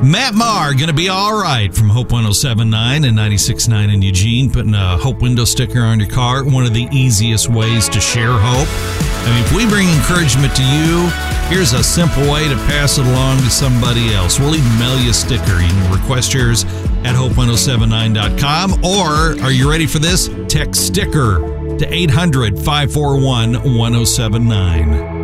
Matt Maher, Gonna Be Alright from Hope 107.9 and 96.9 in Eugene. Putting a Hope window sticker on your car, one of the easiest ways to share hope. I mean, if we bring encouragement to you, here's a simple way to pass it along to somebody else. We'll even mail you a sticker. You can request yours at hope1079.com, or are you ready for this? Text sticker to 800-541-1079.